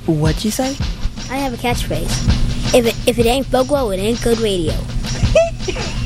What'd you say? I have a catchphrase. If it ain't Folklow, it ain't good radio.